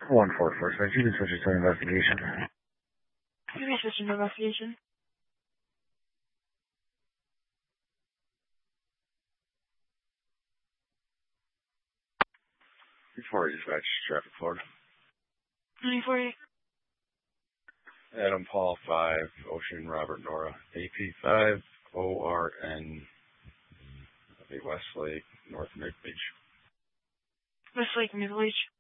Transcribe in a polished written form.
144, so you can switch it to investigation. You can switch to investigation. Before dispatch, traffic Florida. 948. Adam Paul 5, Ocean Robert Nora, AP 5, ORN, Westlake, North Mid Beach. Westlake, Mid Beach.